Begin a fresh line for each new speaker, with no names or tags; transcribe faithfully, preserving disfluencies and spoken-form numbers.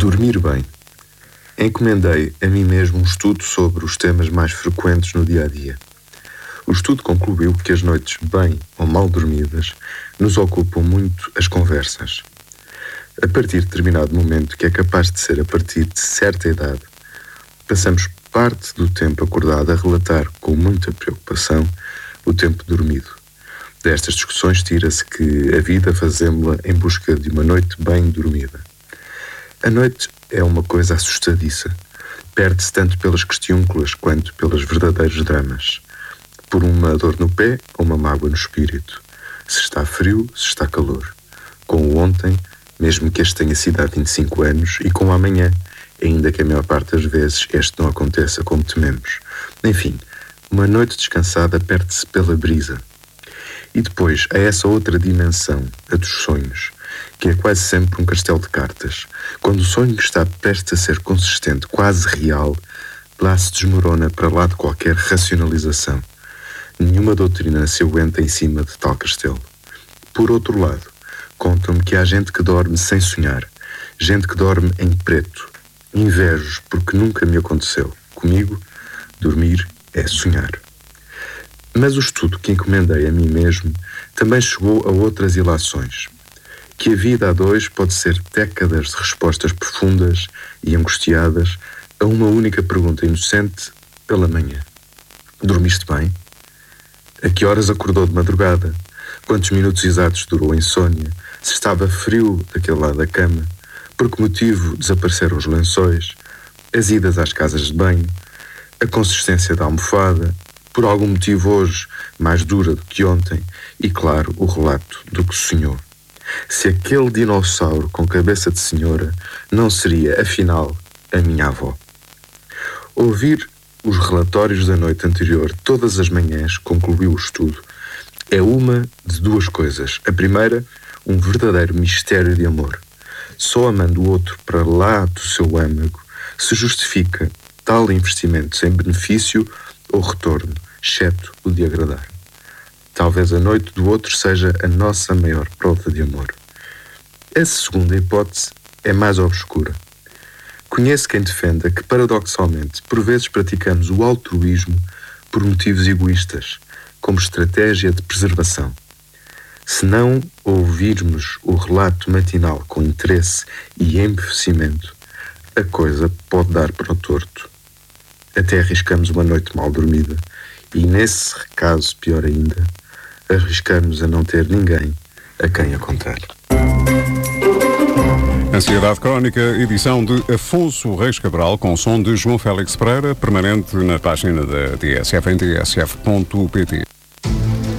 Dormir bem. Encomendei a mim mesmo um estudo sobre os temas mais frequentes no dia-a-dia. O estudo concluiu que as noites bem ou mal dormidas nos ocupam muito as conversas. A partir de determinado momento, que é capaz de ser a partir de certa idade, passamos parte do tempo acordado a relatar com muita preocupação o tempo dormido. Destas discussões tira-se que a vida fazemos-la em busca de uma noite bem dormida. A noite é uma coisa assustadiça. Perde-se tanto pelas questiúnculas quanto pelos verdadeiros dramas. Por uma dor no pé ou uma mágoa no espírito. Se está frio, se está calor. Com o ontem, mesmo que este tenha sido há vinte e cinco anos, e com o amanhã, ainda que a maior parte das vezes este não aconteça como tememos. Enfim, uma noite descansada perde-se pela brisa. E depois há essa outra dimensão, a dos sonhos, que é quase sempre um castelo de cartas. Quando o sonho está prestes a ser consistente, quase real, lá se desmorona para lá de qualquer racionalização. Nenhuma doutrina se aguenta em cima de tal castelo. Por outro lado, contam-me que há gente que dorme sem sonhar, gente que dorme em preto. Invejo, porque nunca me aconteceu. Comigo, dormir é sonhar. Mas o estudo que encomendei a mim mesmo também chegou a outras ilações. Que a vida a dois pode ser décadas de respostas profundas e angustiadas a uma única pergunta inocente pela manhã. Dormiste bem? A que horas acordou de madrugada? Quantos minutos exatos durou a insônia? Se estava frio daquele lado da cama? Por que motivo desapareceram os lençóis? As idas às casas de banho? A consistência da almofada? Por algum motivo hoje mais dura do que ontem? E claro, o relato do que sonhou. Se aquele dinossauro com cabeça de senhora não seria, afinal, a minha avó. Ouvir os relatórios da noite anterior todas as manhãs, concluiu o estudo, é uma de duas coisas. A primeira, um verdadeiro mistério de amor. Só amando o outro para lá do seu âmago se justifica tal investimento sem benefício ou retorno, exceto o de agradar. Talvez a noite do outro seja a nossa maior prova de amor. Essa segunda hipótese é mais obscura. Conheço quem defenda que, paradoxalmente, por vezes praticamos o altruísmo por motivos egoístas, como estratégia de preservação. Se não ouvirmos o relato matinal com interesse e embevecimento, a coisa pode dar para o torto. Até arriscamos uma noite mal dormida e, nesse caso, pior ainda, arriscamos a não ter ninguém a quem a contar.
Ansiedade Crónica, edição de Afonso Reis Cabral, com som de João Félix Pereira, permanente na página da T S F em t s f ponto p t.